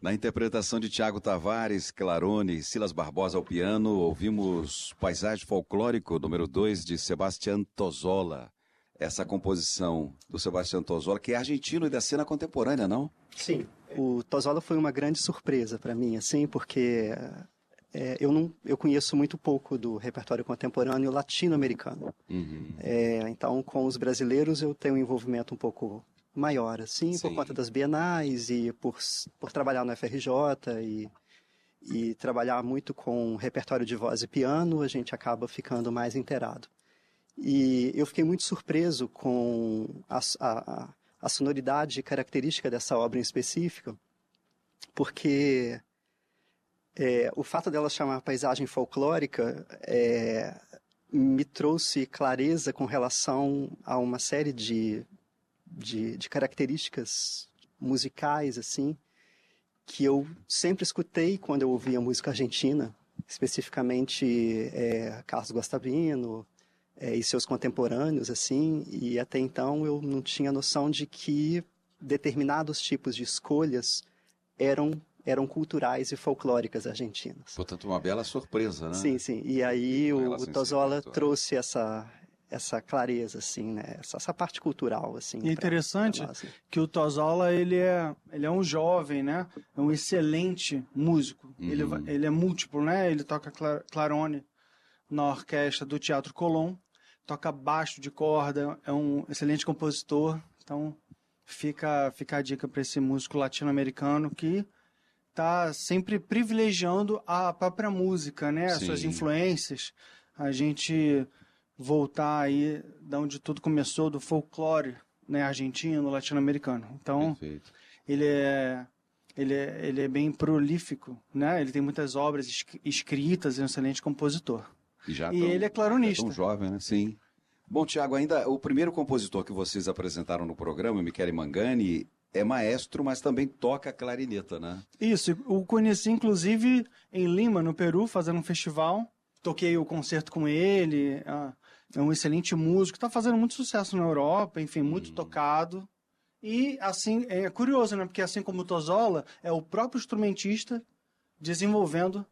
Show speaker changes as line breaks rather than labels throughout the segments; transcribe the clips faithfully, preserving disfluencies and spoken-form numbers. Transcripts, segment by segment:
Na interpretação de Tiago Tavares, Clarone e Silas Barbosa ao piano, ouvimos Paisagem Folclórico, número dois, de Sebastián Tozzola. Essa composição do Sebastián Tozzola, que é argentino e da cena contemporânea, não?
Sim. O Tozzola foi uma grande surpresa para mim, assim, porque é, eu, não, eu conheço muito pouco do repertório contemporâneo latino-americano. Uhum. É, então, com os brasileiros, eu tenho um envolvimento um pouco maior, assim, Sim. por conta das bienais e por, por trabalhar no F R J e, e trabalhar muito com repertório de voz e piano, a gente acaba ficando mais inteirado. E eu fiquei muito surpreso com a, a, a sonoridade característica dessa obra em específico, porque é, o fato dela chamar paisagem folclórica é, me trouxe clareza com relação a uma série de, de, de características musicais, assim, que eu sempre escutei quando eu ouvia música argentina, especificamente é, Carlos Guastavino, É, e seus contemporâneos, assim, e até então eu não tinha noção de que determinados tipos de escolhas eram, eram culturais e folclóricas argentinas.
Portanto, uma bela surpresa, né?
Sim, sim, e aí o, o Tozzola trouxe essa, essa clareza, assim, né, essa, essa parte cultural, assim.
E é interessante
pra nós, né?
que o Tozzola, ele é, ele é um jovem, né, é um excelente músico, uhum. ele, ele é múltiplo, né, ele toca clar, clarone na orquestra do Teatro Colón, toca baixo de corda, é um excelente compositor, então fica, fica a dica para esse músico latino-americano que está sempre privilegiando a própria música, né, as suas influências, a gente voltar aí de onde tudo começou, do folclore, né, argentino, latino-americano. Então, Perfeito. ele é... Ele é, ele é bem prolífico, né? Ele tem muitas obras escritas, é um excelente compositor.
E, já
e
tão,
ele é claronista.
É tão jovem, né? Sim. Bom, Tiago, ainda o primeiro compositor que vocês apresentaram no programa, Michele Mangani, é maestro, mas também toca clarineta, né?
Isso, eu conheci inclusive em Lima, no Peru, fazendo um festival. Toquei o concerto com ele, é um excelente músico, está fazendo muito sucesso na Europa, enfim, muito hum. tocado. E assim, é curioso, né? Porque assim como o Tozzola, é o próprio instrumentista desenvolvendo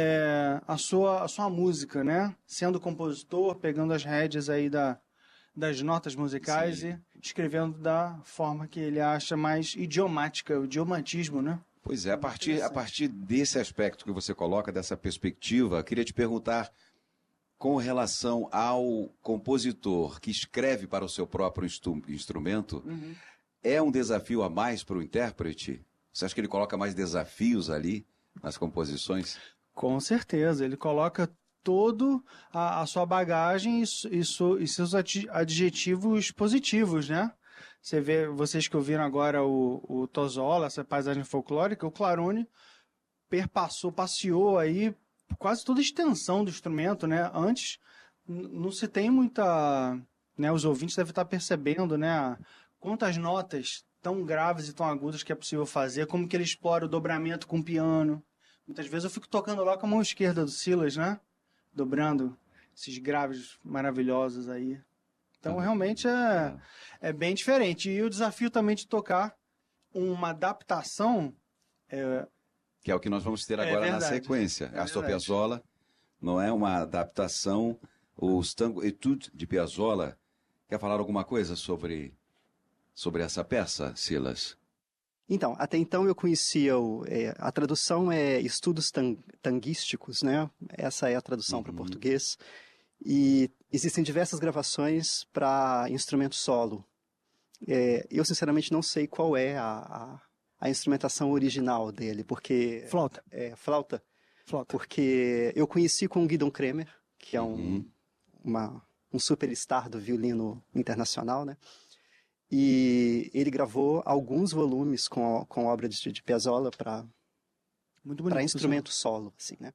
é, a, sua, a sua música, né? Sendo compositor, pegando as rédeas aí da, das notas musicais Sim. e escrevendo da forma que ele acha mais idiomática, o idiomatismo, né?
Pois é, a partir, a partir desse aspecto que você coloca, dessa perspectiva, queria te perguntar, com relação ao compositor que escreve para o seu próprio instru- instrumento, uhum. é um desafio a mais para o intérprete? Você acha que ele coloca mais desafios ali nas composições?
Com certeza, ele coloca todo a, a sua bagagem e, e, so, e seus adjetivos positivos, né? Você vê, vocês que ouviram agora o, o Tozzola, essa paisagem folclórica, o Clarone perpassou, passeou aí quase toda a extensão do instrumento, né? Antes n- não se tem muita, né? Os ouvintes devem estar percebendo, né? Quantas notas tão graves e tão agudas que é possível fazer, como que ele explora o dobramento com o piano. Muitas vezes eu fico tocando lá com a mão esquerda do Silas, né? Dobrando esses graves maravilhosos aí. Então, ah, realmente é, é bem diferente. E o desafio também de tocar uma adaptação... É,
que é o que nós vamos ter agora é na sequência. É Astor Piazzolla não é uma adaptação. Os Tango Etude de Piazzolla. Quer falar alguma coisa sobre, sobre essa peça, Silas?
Então, até então eu conhecia, o, é, a tradução é Estudos tang, Tanguísticos, né? Essa é a tradução uhum. para português. E existem diversas gravações para instrumento solo. É, eu, sinceramente, não sei qual é a, a, a instrumentação original dele, porque...
Flauta.
É, flauta.
Flauta.
Porque eu conheci com o Guidon Kremer, que é um,
uhum.
uma, um superstar do violino internacional, né? E ele gravou alguns volumes com, com obra de, de Piazzolla para instrumento solo, assim, né?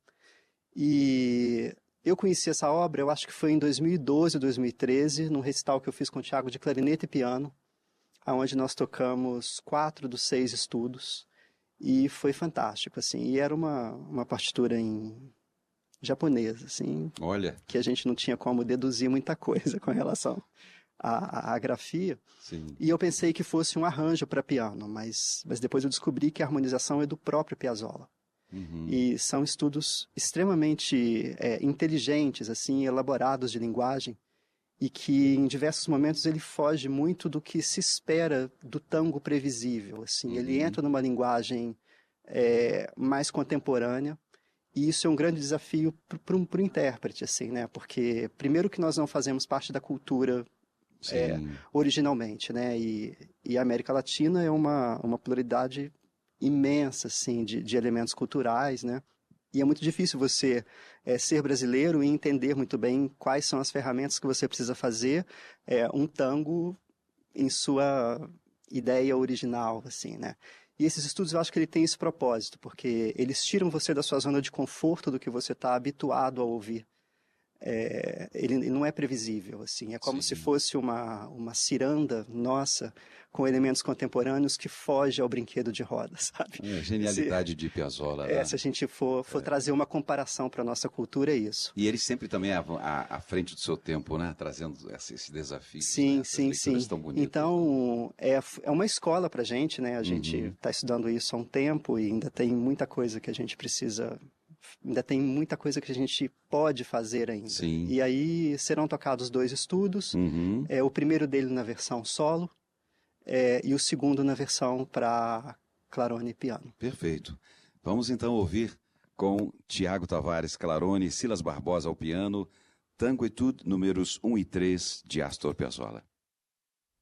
E eu conheci essa obra, eu acho que foi em dois mil e doze, dois mil e treze, num recital que eu fiz com o Thiago de clarinete e piano, onde nós tocamos quatro dos seis estudos, e foi fantástico, assim, e era uma, uma partitura em japonês, assim,
Olha.
que a gente não tinha como deduzir muita coisa com relação a, a grafia.
Sim.
E eu pensei que fosse um arranjo para piano, mas, mas depois eu descobri que a harmonização é do próprio Piazzolla. Uhum. E são estudos extremamente é, inteligentes, assim, elaborados de linguagem, e que em diversos momentos ele foge muito do que se espera do tango previsível. Assim. Uhum. Ele entra numa linguagem é, mais contemporânea, e isso é um grande desafio para o intérprete, assim, né? Porque primeiro que nós não fazemos parte da cultura é, originalmente, né? E, e a América Latina é uma, uma pluralidade imensa, assim, de, de elementos culturais, né? E é muito difícil você é, ser brasileiro e entender muito bem quais são as ferramentas que você precisa fazer é, um tango em sua ideia original, assim, né? E esses estudos eu acho que ele tem esse propósito, porque eles tiram você da sua zona de conforto do que você está habituado a ouvir. É, ele, ele não é previsível, assim, é como Sim. se fosse uma, uma ciranda nossa com elementos contemporâneos que foge ao brinquedo de roda, sabe?
É, genialidade se, de Piazzolla.
É,
né?
Se a gente for, for é. trazer uma comparação para a nossa cultura, é isso.
E ele sempre também à, à, à frente do seu tempo, né? Trazendo esse, esse desafio.
Sim,
né?
sim, sim.
Tão bonitas,
então, né? é, é uma escola para a gente, né? A gente está uhum. estudando isso há um tempo e ainda tem muita coisa que a gente precisa... Ainda tem muita coisa que a gente pode fazer ainda.
Sim.
E aí serão tocados dois estudos. Uhum. É, o primeiro dele na versão solo é, e o segundo na versão para clarone e piano.
Perfeito. Vamos então ouvir com Tiago Tavares Clarone e Silas Barbosa ao piano, Tango Etude números um e três de Astor Piazzolla.